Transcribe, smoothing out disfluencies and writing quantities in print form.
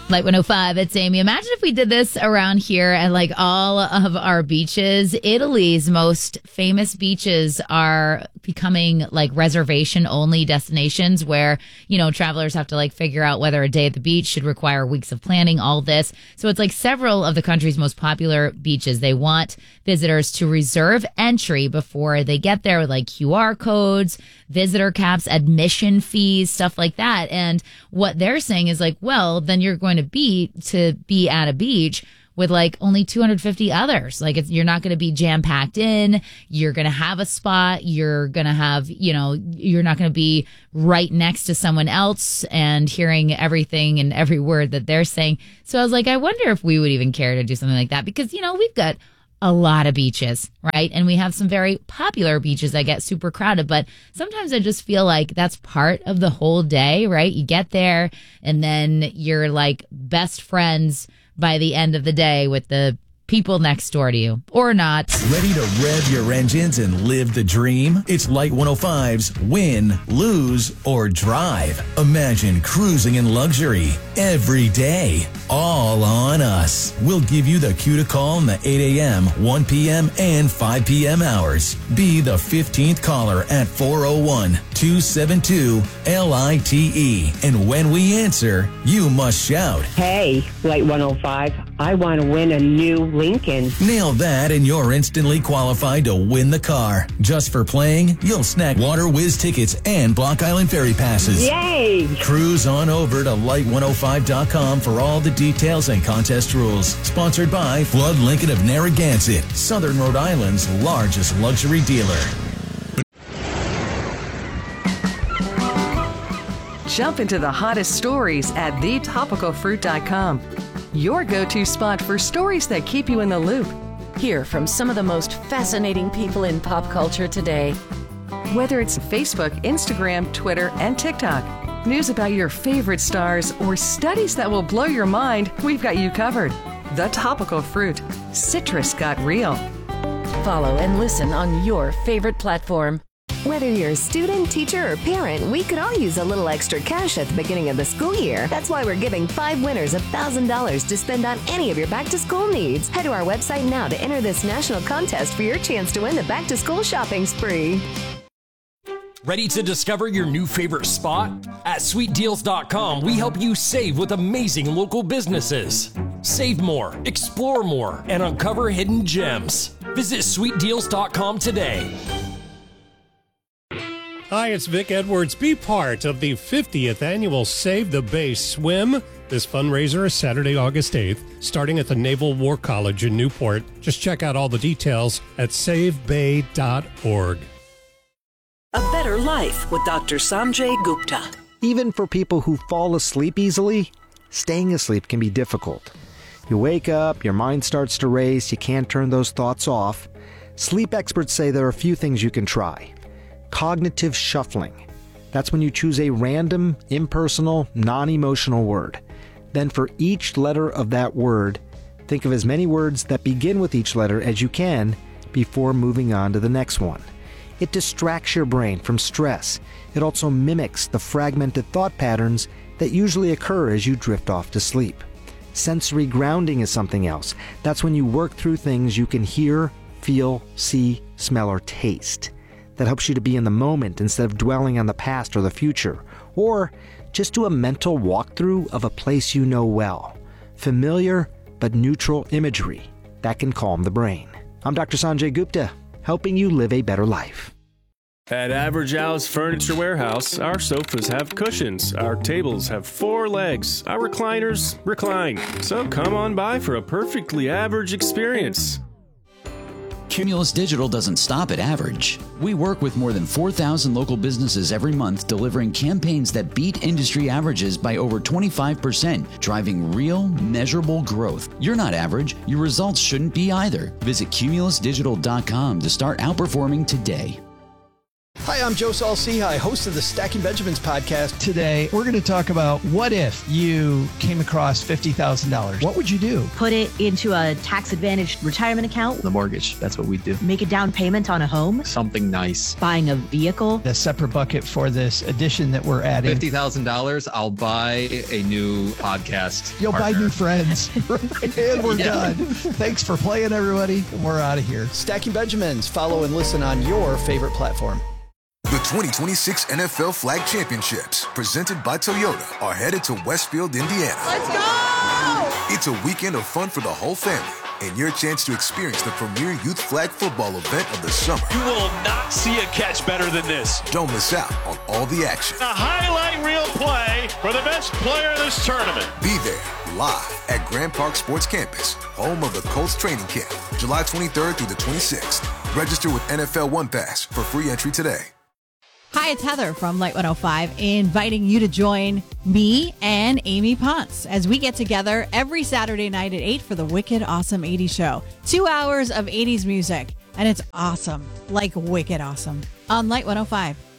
Light 105, it's Amy. Imagine if we did this around here at like all of our beaches. Italy's most famous beaches are becoming like reservation only destinations where, you know, travelers have to like figure out whether a day at the beach should require weeks of planning, all this. So it's like several of the country's most popular beaches. They want visitors to reserve entry before they get there with like QR codes, visitor caps, admission fees, stuff like that. And what they're saying is like, well, then you're going to be at a beach with like only 250 others. Like you're not going to be jam packed in. You're going to have a spot. You're going to have, you know, you're not going to be right next to someone else and hearing everything and every word that they're saying. So I was like, I wonder if we would even care to do something like that because, you know, we've got a lot of beaches, right? And we have some very popular beaches that get super crowded, but sometimes I just feel like that's part of the whole day, right? You get there and then you're like best friends by the end of the day with the people next door to you, or not. Ready to rev your engines and live the dream? It's Light 105's Win, Lose, or Drive. Imagine cruising in luxury every day, all on us. We'll give you the cue to call in the 8 a.m., 1 p.m., and 5 p.m. hours. Be the 15th caller at 401-272-LITE. And when we answer, you must shout, "Hey, Light 105, I want to win a new Lincoln." Nail that and you're instantly qualified to win the car. Just for playing, you'll snack Water Whiz tickets and Block Island Ferry passes. Yay! Cruise on over to light105.com for all the details and contest rules. Sponsored by Flood Lincoln of Narragansett, Southern Rhode Island's largest luxury dealer. Jump into the hottest stories at thetopicalfruit.com. Your go-to spot for stories that keep you in the loop. Hear from some of the most fascinating people in pop culture today. Whether it's Facebook, Instagram, Twitter, and TikTok, news about your favorite stars, or studies that will blow your mind, we've got you covered. The Topical Fruit. Citrus got real. Follow and listen on your favorite platform. Whether you're a student, teacher, or parent, we could all use a little extra cash at the beginning of the school year. That's why we're giving 5 winners $1,000 to spend on any of your back-to-school needs. Head to our website now to enter this national contest for your chance to win the back-to-school shopping spree. Ready to discover your new favorite spot? At SweetDeals.com, we help you save with amazing local businesses. Save more, explore more, and uncover hidden gems. Visit SweetDeals.com today. Hi, it's Vic Edwards. Be part of the 50th annual Save the Bay Swim. This fundraiser is Saturday, August 8th, starting at the Naval War College in Newport. Just check out all the details at savebay.org. A Better Life with Dr. Sanjay Gupta. Even for people who fall asleep easily, staying asleep can be difficult. You wake up, your mind starts to race, you can't turn those thoughts off. Sleep experts say there are a few things you can try. Cognitive shuffling. That's when you choose a random, impersonal, non-emotional word. Then for each letter of that word, think of as many words that begin with each letter as you can before moving on to the next one. It distracts your brain from stress. It also mimics the fragmented thought patterns that usually occur as you drift off to sleep. Sensory grounding is something else. That's when you work through things you can hear, feel, see, smell, or taste. That helps you to be in the moment instead of dwelling on the past or the future. Or just do a mental walkthrough of a place you know well. Familiar but neutral imagery. That can calm the brain. I'm Dr. Sanjay Gupta, helping you live a better life. At Average Al's Furniture Warehouse, our sofas have cushions, our tables have 4 legs, our recliners recline. So come on by for a perfectly average experience. Cumulus Digital doesn't stop at average. We work with more than 4,000 local businesses every month, delivering campaigns that beat industry averages by over 25%, driving real, measurable growth. You're not average. Your results shouldn't be either. Visit cumulusdigital.com to start outperforming today. Hi, I'm Joe Saul-Sehy, host of the Stacking Benjamins podcast. Today, we're going to talk about what if you came across $50,000. What would you do? Put it into a tax-advantaged retirement account. The mortgage, that's what we do. Make a down payment on a home. Something nice. Buying a vehicle. A separate bucket for this addition that we're adding. $50,000, I'll buy a new podcast. You'll partner. buy new friends. And we're done. Thanks for playing, everybody. We're out of here. Stacking Benjamins. Follow and listen on your favorite platform. The 2026 NFL Flag Championships, presented by Toyota, are headed to Westfield, Indiana. Let's go! It's a weekend of fun for the whole family and your chance to experience the premier youth flag football event of the summer. You will not see a catch better than this. Don't miss out on all the action. A highlight reel play for the best player in this tournament. Be there live at Grand Park Sports Campus, home of the Colts training camp, July 23rd through the 26th. Register with NFL One Pass for free entry today. Hi, it's Heather from Light 105, inviting you to join me and Amy Ponce as we get together every Saturday night at 8 for the Wicked Awesome 80s show. 2 hours of 80s music, and it's awesome, like wicked awesome, on Light 105.